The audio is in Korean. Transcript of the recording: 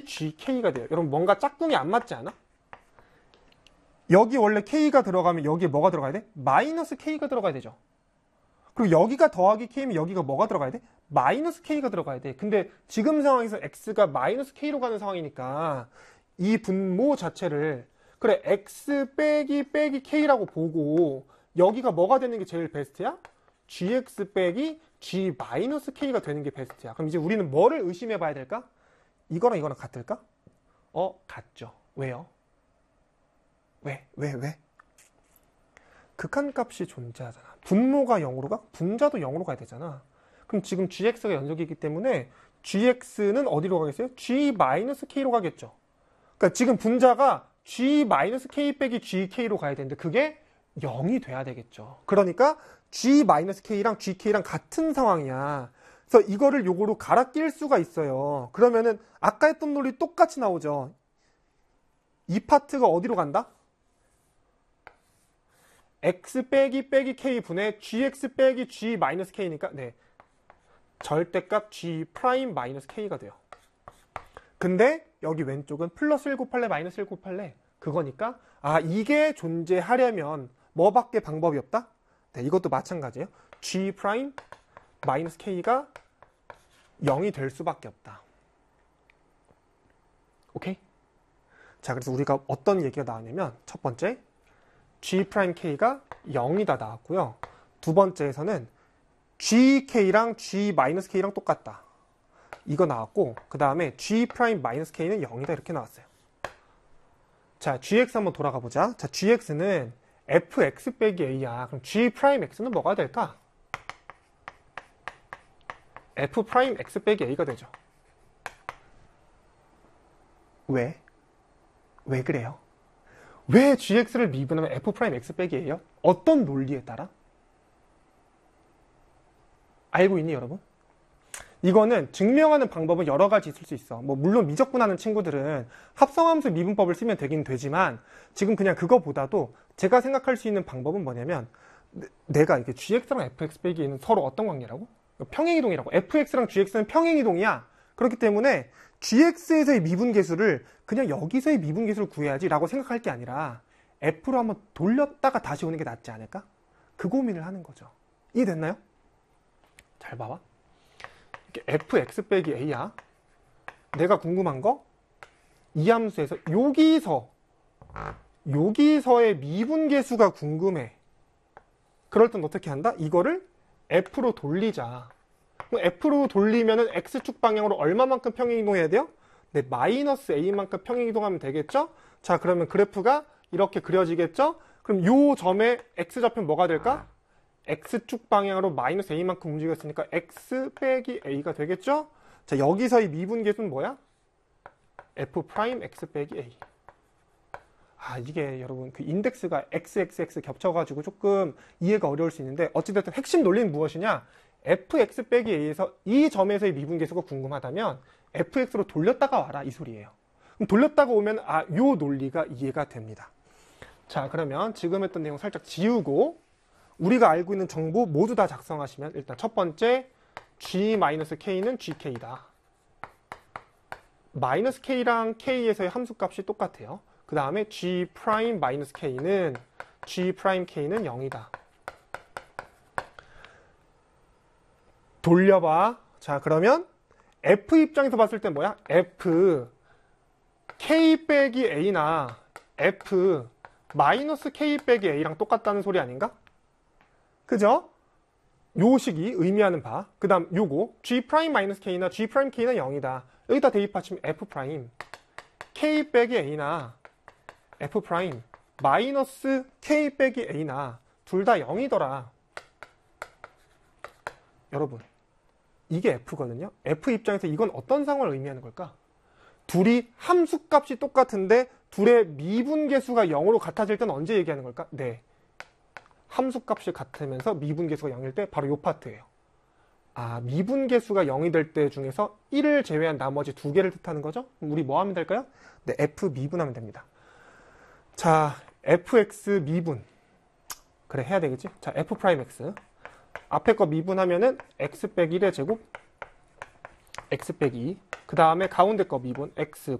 GK가 돼요. 여러분 뭔가 짝꿍이 안 맞지 않아? 여기 원래 K가 들어가면 여기에 뭐가 들어가야 돼? 마이너스 K가 들어가야 되죠. 그리고 여기가 더하기 K면 여기가 뭐가 들어가야 돼? 마이너스 K가 들어가야 돼. 근데 지금 상황에서 X가 마이너스 K로 가는 상황이니까 이 분모 자체를 그래 X 빼기 K라고 보고 여기가 뭐가 되는 게 제일 베스트야? GX 빼기 G 마이너스 K가 되는 게 베스트야. 그럼 이제 우리는 뭐를 의심해 봐야 될까? 이거랑 이거랑 같을까? 같죠. 왜요? 왜? 극한값이 존재하잖아. 분모가 0으로 가? 분자도 0으로 가야 되잖아. 그럼 지금 GX가 연속이기 때문에 GX는 어디로 가겠어요? G-K로 가겠죠. 그러니까 지금 분자가 G-K 빼기 GK로 가야 되는데 그게 0이 돼야 되겠죠. 그러니까 G-K랑 GK랑 같은 상황이야. 그래서 이거를 요거로 갈아 낄 수가 있어요. 그러면은 아까 했던 논리 똑같이 나오죠. 이 파트가 어디로 간다? X 빼기 K 분의 GX 빼기 G 마이너스 K니까 네 절대값 G 프라임 마이너스 K가 돼요. 근데 여기 왼쪽은 플러스 1 곱할래 마이너스 1 곱할래 그거니까 이게 존재하려면 뭐밖에 방법이 없다? 네, 이것도 마찬가지예요. G 프라임 마이너스 K가 0이 될 수밖에 없다. 오케이? 자, 그래서 우리가 어떤 얘기가 나왔냐면 첫 번째 G 프라임 K가 0이다 나왔고요. 두 번째에서는 GK랑 G 마이너스 K랑 똑같다. 이거 나왔고 그 다음에 G 프라임 마이너스 K는 0이다 이렇게 나왔어요. 자, GX 한번 돌아가 보자. 자, GX는 FX 빼기 A야. 그럼 G 프라임 X는 뭐가 될까? F 프라임 X 빼기 A가 되죠. 왜? 왜 그래요? 왜 GX를 미분하면 F 프라임 X 빼기 A예요? 어떤 논리에 따라? 알고 있니 여러분? 이거는 증명하는 방법은 여러 가지 있을 수 있어. 물론 미적분하는 친구들은 합성함수 미분법을 쓰면 되긴 되지만 지금 그냥 그거보다도 제가 생각할 수 있는 방법은 뭐냐면 내가 이게 GX랑 FX 빼기 A는 서로 어떤 관계라고? 평행이동이라고. FX랑 GX는 평행이동이야. 그렇기 때문에 GX에서의 미분계수를 그냥 여기서의 미분계수를 구해야지 라고 생각할 게 아니라 F로 한번 돌렸다가 다시 오는 게 낫지 않을까? 그 고민을 하는 거죠. 이해됐나요? 잘 봐봐. fx 빼기 a야. 내가 궁금한 거 이 함수에서 여기서의 미분계수가 궁금해. 그럴 땐 어떻게 한다? 이거를 f로 돌리자. f로 돌리면은 x축 방향으로 얼마만큼 평행이동해야 돼요? 네, 마이너스 a만큼 평행이동하면 되겠죠? 자, 그러면 그래프가 이렇게 그려지겠죠? 그럼 요 점의 x좌표는 뭐가 될까? x축 방향으로 마이너스 a만큼 움직였으니까 x 빼기 a가 되겠죠? 자, 여기서의 미분계수는 뭐야? f 프라임 x 빼기 a. 이게 여러분 그 인덱스가 xxx 겹쳐가지고 조금 이해가 어려울 수 있는데 어찌됐든 핵심 논리는 무엇이냐? fx 빼기 a에서 이 점에서의 미분계수가 궁금하다면 fx로 돌렸다가 와라 이 소리예요. 그럼 돌렸다가 오면 요 논리가 이해가 됩니다. 자, 그러면 지금 했던 내용 살짝 지우고 우리가 알고 있는 정보 모두 다 작성하시면 일단 첫 번째 G-K는 GK다. 마이너스 K랑 K에서의 함수값이 똑같아요. 그 다음에 G'-K는 G'-K는 0이다. 돌려봐. 자, 그러면 F 입장에서 봤을 때 뭐야? F K 빼기 A나 F 마이너스 K 빼기 A랑 똑같다는 소리 아닌가? 그죠? 요 식이 의미하는 바. 그 다음 요거 G'-K나 G'-K는 0이다. 여기다 대입하시면 F' K 빼기 A나 F' 마이너스 K 빼기 A나 둘 다 0이더라. 여러분, 이게 F거든요. F 입장에서 이건 어떤 상황을 의미하는 걸까? 둘이 함수값이 똑같은데 둘의 미분계수가 0으로 같아질 때는 언제 얘기하는 걸까? 네. 함수값이 같으면서 미분계수가 0일 때 바로 요 파트예요. 미분계수가 0이 될 때 중에서 1을 제외한 나머지 두 개를 뜻하는 거죠? 그럼 우리 뭐 하면 될까요? 네, F 미분하면 됩니다. 자, fx 미분. 그래, 해야 되겠지? 자, f'x. 앞에 거 미분하면은 x 빼기 1의 제곱, x 빼기 2. 그 다음에 가운데 거 미분, x